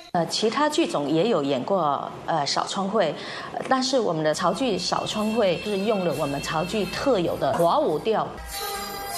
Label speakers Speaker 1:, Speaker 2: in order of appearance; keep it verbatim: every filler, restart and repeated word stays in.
Speaker 1: 呃，其他剧种也有演过呃小窗会，但是我们的潮剧小窗会是用了我们潮剧特有的华舞调。